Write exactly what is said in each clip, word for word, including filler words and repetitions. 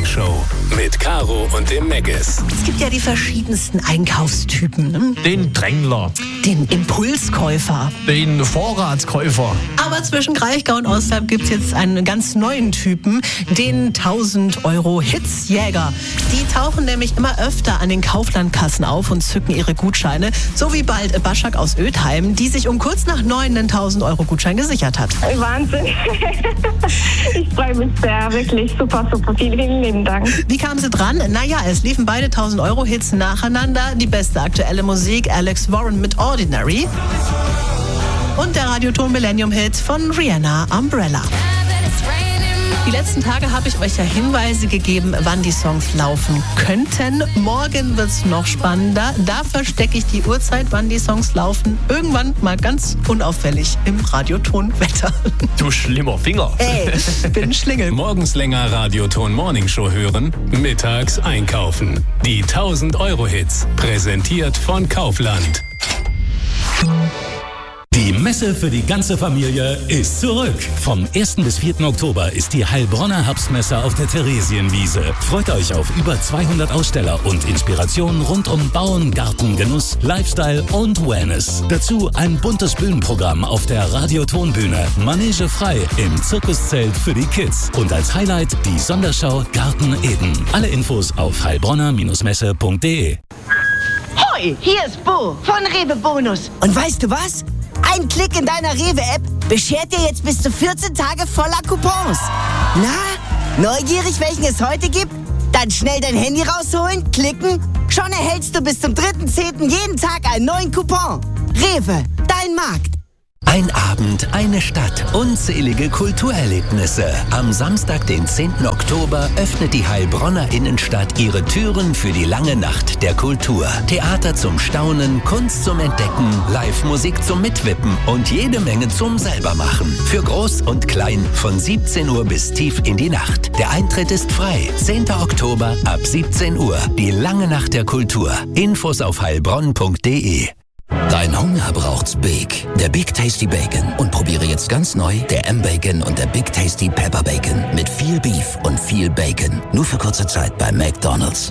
Show mit Caro und dem Meggis. Es gibt ja die verschiedensten Einkaufstypen. Ne? Den Drängler. Den Impulskäufer. Den Vorratskäufer. Aber zwischen Kraichgau und Ostheim gibt es jetzt einen ganz neuen Typen, den tausend Euro Hitzjäger. Die tauchen nämlich immer öfter an den Kauflandkassen auf und zücken ihre Gutscheine. So wie bald Baschak aus Ödheim, die sich um kurz nach neun einen tausend Euro Gutschein gesichert hat. Wahnsinn. Ich freue mich sehr, wirklich super, super. Vielen, vielen lieben Dank. Wie kamen sie dran? Naja, es liefen beide tausend Euro Hits nacheinander. Die beste aktuelle Musik, Alex Warren mit Ordinary. Und der Radioton Millennium Hit von Rihanna, Umbrella. Die letzten Tage habe ich euch ja Hinweise gegeben, wann die Songs laufen könnten. Morgen wird es noch spannender. Da verstecke ich die Uhrzeit, wann die Songs laufen. Irgendwann mal ganz unauffällig im Radioton-Wetter. Du schlimmer Finger. Ey, ich bin ein Schlingel. Morgens länger Radioton Morning Show hören, mittags einkaufen. Die tausend Euro Hits, präsentiert von Kaufland. Die Messe für die ganze Familie ist zurück. Vom ersten bis vierten Oktober ist die Heilbronner Herbstmesse auf der Theresienwiese. Freut euch auf über zweihundert Aussteller und Inspirationen rund um Bauen, Garten, Genuss, Lifestyle und Wellness. Dazu ein buntes Bühnenprogramm auf der Radiotonbühne, Manege frei im Zirkuszelt für die Kids und als Highlight die Sonderschau Garten Eden. Alle Infos auf heilbronner Messe punkt de. Hoi, hier ist Bo von Rewe Bonus. Und weißt du was? Ein Klick in deiner Rewe-App beschert dir jetzt bis zu vierzehn Tage voller Coupons. Na, neugierig, welchen es heute gibt? Dann schnell dein Handy rausholen, klicken. Schon erhältst du bis zum dritten zehnten jeden Tag einen neuen Coupon. Rewe, dein Markt. Ein Abend, eine Stadt, unzählige Kulturerlebnisse. Am Samstag, den zehnten Oktober, öffnet die Heilbronner Innenstadt ihre Türen für die lange Nacht der Kultur. Theater zum Staunen, Kunst zum Entdecken, Live-Musik zum Mitwippen und jede Menge zum Selbermachen. Für Groß und Klein von siebzehn Uhr bis tief in die Nacht. Der Eintritt ist frei. zehnten Oktober ab siebzehn Uhr. Die lange Nacht der Kultur. Infos auf heilbronn punkt de. Dein Hunger braucht's Big. Der Big Tasty Bacon. Und probiere jetzt ganz neu der M-Bacon und der Big Tasty Pepper Bacon. Mit viel Beef und viel Bacon. Nur für kurze Zeit bei McDonald's.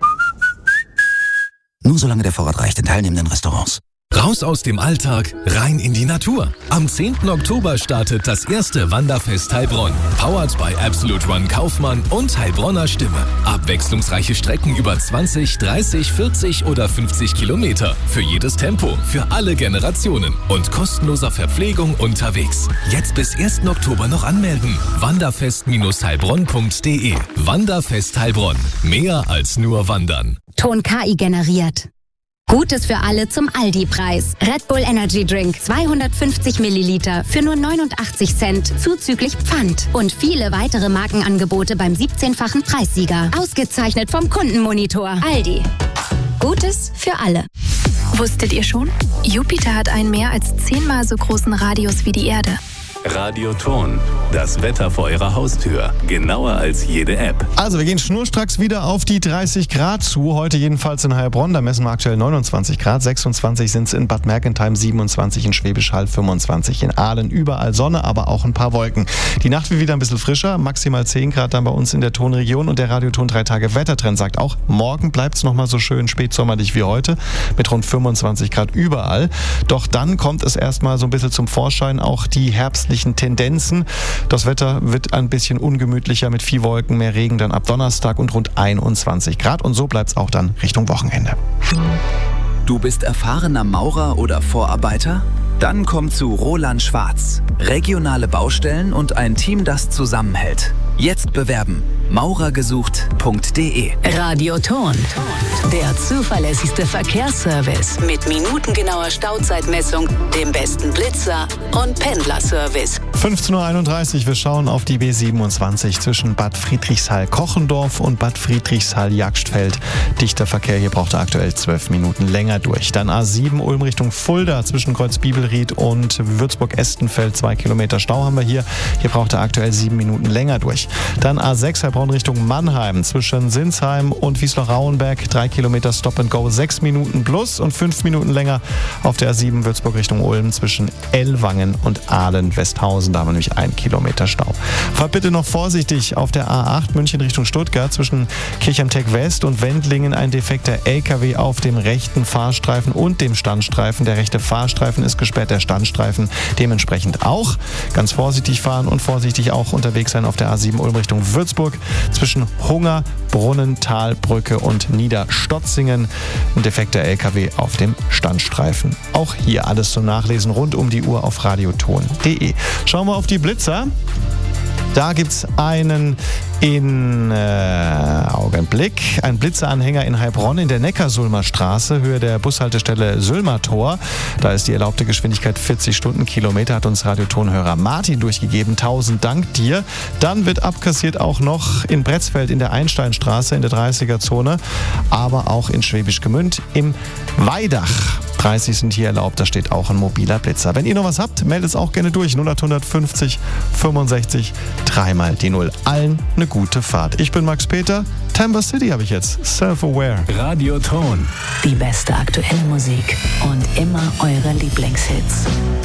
Nur solange der Vorrat reicht in teilnehmenden Restaurants. Raus aus dem Alltag, rein in die Natur. Am zehnten Oktober startet das erste Wanderfest Heilbronn. Powered by Absolute Run Kaufmann und Heilbronner Stimme. Abwechslungsreiche Strecken über zwanzig, dreißig, vierzig oder fünfzig Kilometer. Für jedes Tempo, für alle Generationen. Und kostenloser Verpflegung unterwegs. Jetzt bis ersten Oktober noch anmelden. wanderfest heilbronn punkt de. Wanderfest Heilbronn. Mehr als nur wandern. Ton K I generiert. Gutes für alle zum Aldi-Preis. Red Bull Energy Drink zweihundertfünfzig Milliliter für nur neunundachtzig Cent zuzüglich Pfand. Und viele weitere Markenangebote beim siebzehnfachen Preissieger. Ausgezeichnet vom Kundenmonitor. Aldi. Gutes für alle. Wusstet ihr schon? Jupiter hat einen mehr als zehnmal so großen Radius wie die Erde. Radioton, das Wetter vor eurer Haustür. Genauer als jede App. Also wir gehen schnurstracks wieder auf die dreißig Grad zu. Heute jedenfalls in Heilbronn, da messen wir aktuell neunundzwanzig Grad. sechsundzwanzig sind es in Bad Mergentheim, siebenundzwanzig in Schwäbisch Hall, fünfundzwanzig in Aalen. Überall Sonne, aber auch ein paar Wolken. Die Nacht wird wieder ein bisschen frischer, maximal zehn Grad dann bei uns in der Tonregion. Und der Radioton drei Tage Wettertrend sagt auch, morgen bleibt es nochmal so schön spätsommerlich wie heute mit rund fünfundzwanzig Grad überall. Doch dann kommt es erstmal so ein bisschen zum Vorschein, auch die herbstlichen Tendenzen. Das Wetter wird ein bisschen ungemütlicher mit viel Wolken, mehr Regen dann ab Donnerstag und rund einundzwanzig Grad. Und so bleibt es auch dann Richtung Wochenende. Du bist erfahrener Maurer oder Vorarbeiter? Dann komm zu Roland Schwarz. Regionale Baustellen und ein Team, das zusammenhält. Jetzt bewerben. maurergesucht punkt de. Radioton. Der zuverlässigste Verkehrsservice mit minutengenauer Stauzeitmessung, dem besten Blitzer und Pendlerservice. fünfzehn Uhr einunddreißig, wir schauen auf die B siebenundzwanzig zwischen Bad Friedrichshall-Kochendorf und Bad Friedrichshall-Jagstfeld. Dichter Verkehr, hier braucht er aktuell zwölf Minuten länger durch. Dann A sieben Ulm Richtung Fulda zwischen Kreuz Bibelried und Würzburg-Estenfeld, zwei Kilometer Stau haben wir hier. Hier braucht er aktuell sieben Minuten länger durch. durch. Dann A sechs Heilbronn Richtung Mannheim zwischen Sinsheim und Wiesloch-Rauenberg. Drei Kilometer Stop and Go, sechs Minuten plus und fünf Minuten länger auf der A sieben Würzburg Richtung Ulm zwischen Ellwangen und Ahlen-Westhausen. Da haben wir nämlich ein Kilometer Stau. Fahrt bitte noch vorsichtig auf der A acht München Richtung Stuttgart zwischen Kirchheim-Tech West und Wendlingen. Ein defekter L K W auf dem rechten Fahrstreifen und dem Standstreifen. Der rechte Fahrstreifen ist gesperrt, der Standstreifen dementsprechend auch. Ganz vorsichtig fahren und vorsichtig auch unterwegs sein auf der A sieben Ulm Richtung Würzburg zwischen Hunger, Brunnentalbrücke und Niederstotzingen. Ein defekter L K W auf dem Standstreifen. Auch hier alles zum Nachlesen rund um die Uhr auf radioton punkt de. Schauen wir auf die Blitzer. Da gibt es einen in äh, Augenblick, ein Blitzeranhänger in Heilbronn in der Neckarsulmer Straße, Höhe der Bushaltestelle Sülmer Tor. Da ist die erlaubte Geschwindigkeit vierzig Stundenkilometer, hat uns Radiotonhörer Martin durchgegeben. Tausend Dank dir. Dann wird abkassiert auch noch in Bretzfeld in der Einsteinstraße in der dreißiger Zone, aber auch in Schwäbisch Gmünd im Weidach. dreißig sind hier erlaubt, da steht auch ein mobiler Blitzer. Wenn ihr noch was habt, meldet es auch gerne durch. null acht fünfzig fünfundsechzig, dreimal die Null. Allen eine gute Fahrt. Ich bin Max Peter. Tampa City habe ich jetzt. Self-Aware. Radioton. Die beste aktuelle Musik und immer eure Lieblingshits.